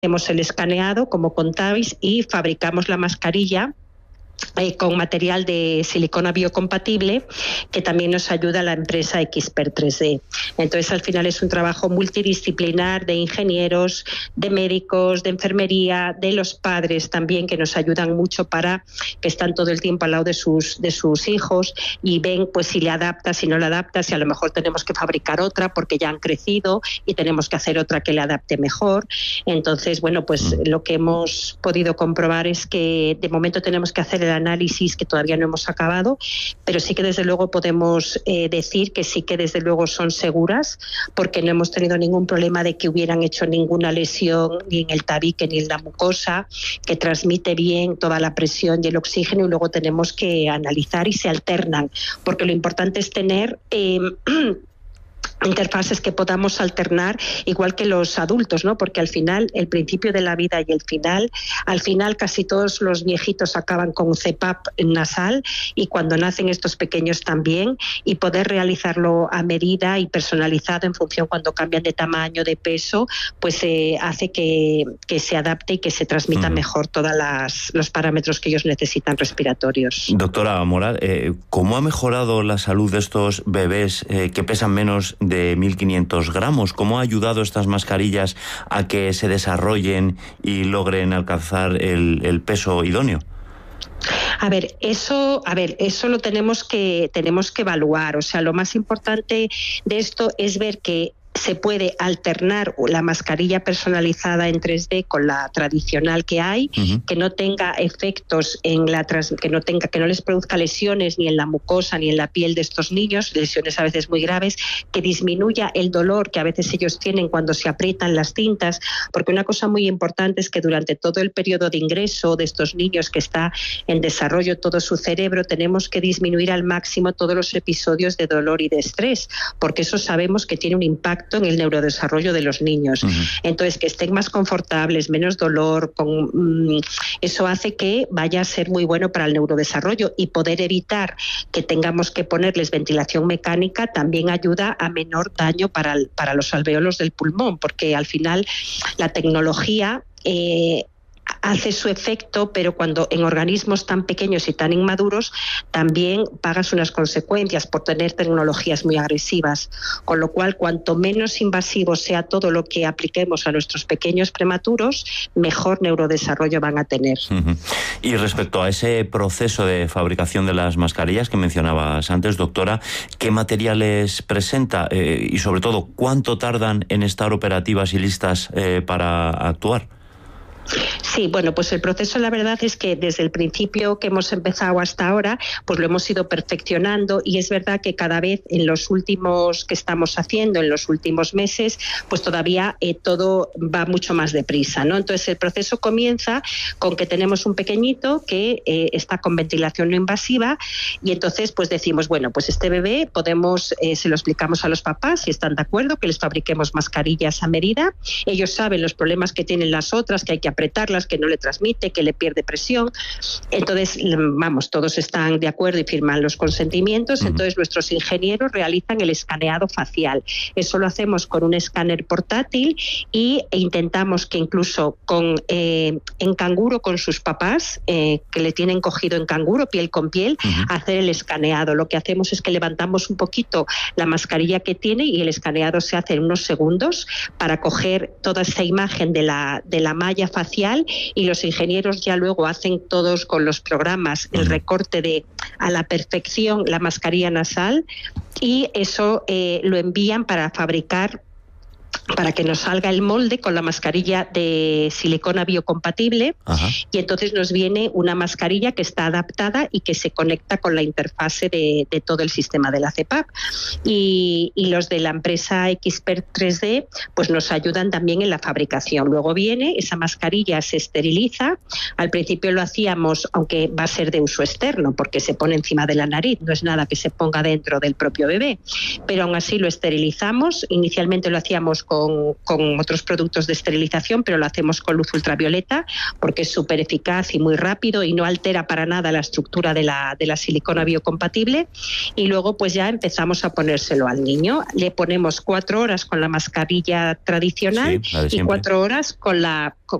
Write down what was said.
hacemos el escaneado, como contáis, y fabricamos la mascarilla con material de silicona biocompatible, que también nos ayuda la empresa Expert 3D. Entonces, al final es un trabajo multidisciplinar de ingenieros, de médicos, de enfermería, de los padres también, que nos ayudan mucho que están todo el tiempo al lado de sus hijos y ven pues si le adapta, si no le adapta, si a lo mejor tenemos que fabricar otra porque ya han crecido y tenemos que hacer otra que le adapte mejor. Entonces, bueno, pues lo que hemos podido comprobar es que de momento tenemos que hacer el análisis, que todavía no hemos acabado, pero sí que desde luego podemos decir que sí que desde luego son seguras, porque no hemos tenido ningún problema de que hubieran hecho ninguna lesión ni en el tabique ni en la mucosa, que transmite bien toda la presión y el oxígeno, y luego tenemos que analizar y se alternan, porque lo importante es tener interfaces que podamos alternar, igual que los adultos, ¿no? Porque al final, el principio de la vida y al final casi todos los viejitos acaban con CPAP nasal, y cuando nacen estos pequeños también, y poder realizarlo a medida y personalizado en función cuando cambian de tamaño, de peso, pues hace que se adapte y que se transmita mejor todos los parámetros que ellos necesitan respiratorios. Doctora Moral, ¿cómo ha mejorado la salud de estos bebés que pesan menos de 1.500 gramos? ¿Cómo ha ayudado estas mascarillas a que se desarrollen y logren alcanzar el peso idóneo? Eso lo tenemos que evaluar. O sea, lo más importante de esto es ver que se puede alternar la mascarilla personalizada en 3D con la tradicional que hay, que no tenga efectos que no les produzca lesiones ni en la mucosa ni en la piel de estos niños, lesiones a veces muy graves, que disminuya el dolor que a veces ellos tienen cuando se aprietan las cintas, porque una cosa muy importante es que durante todo el periodo de ingreso de estos niños, que está en desarrollo todo su cerebro, tenemos que disminuir al máximo todos los episodios de dolor y de estrés, porque eso sabemos que tiene un impacto en el neurodesarrollo de los niños. Entonces, que estén más confortables, menos dolor, eso hace que vaya a ser muy bueno para el neurodesarrollo, y poder evitar que tengamos que ponerles ventilación mecánica también ayuda a menor daño para los alvéolos del pulmón, porque al final la tecnología hace su efecto, pero cuando en organismos tan pequeños y tan inmaduros también pagas unas consecuencias por tener tecnologías muy agresivas, con lo cual cuanto menos invasivo sea todo lo que apliquemos a nuestros pequeños prematuros, mejor neurodesarrollo van a tener. Y respecto a ese proceso de fabricación de las mascarillas que mencionabas antes, doctora, ¿qué materiales presenta y sobre todo cuánto tardan en estar operativas y listas para actuar? Sí, bueno, pues el proceso, la verdad es que desde el principio que hemos empezado hasta ahora, pues lo hemos ido perfeccionando, y es verdad que cada vez en los últimos que estamos haciendo, en los últimos meses, pues todavía todo va mucho más deprisa, ¿no? Entonces el proceso comienza con que tenemos un pequeñito que está con ventilación no invasiva, y entonces pues decimos, bueno, pues este bebé podemos, se lo explicamos a los papás si están de acuerdo, que les fabriquemos mascarillas a medida. Ellos saben los problemas que tienen las otras, que hay que apretarlas, que no le transmite, que le pierde presión. Entonces, vamos, todos están de acuerdo y firman los consentimientos. Entonces, nuestros ingenieros realizan el escaneado facial. Eso lo hacemos con un escáner portátil, e intentamos que incluso en canguro con sus papás, que le tienen cogido en canguro, piel con piel, hacer el escaneado. Lo que hacemos es que levantamos un poquito la mascarilla que tiene, y el escaneado se hace en unos segundos para coger toda esa imagen de la malla facial, y los ingenieros ya luego hacen todos con los programas el recorte a la perfección la mascarilla nasal, y eso lo envían para fabricar, para que nos salga el molde con la mascarilla de silicona biocompatible. Y entonces nos viene una mascarilla que está adaptada y que se conecta con la interfase de todo el sistema de la CPAP. Y los de la empresa Expert 3D pues nos ayudan también en la fabricación. Luego viene esa mascarilla, se esteriliza. Al principio lo hacíamos, aunque va a ser de uso externo, porque se pone encima de la nariz, no es nada que se ponga dentro del propio bebé, pero aún así lo esterilizamos. Inicialmente lo hacíamos con con otros productos de esterilización, pero lo hacemos con luz ultravioleta porque es súper eficaz y muy rápido y no altera para nada la estructura de la silicona biocompatible. Y luego pues ya empezamos a ponérselo al niño. Le ponemos 4 horas con la mascarilla tradicional y 4 horas con